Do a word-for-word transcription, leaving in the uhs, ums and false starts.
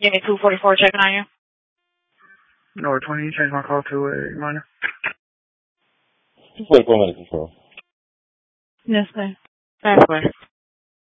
Give me two forty-four checking on you. North twenty, you changed my call to a minor. two forty-four minute control. Yes, sir. That's way.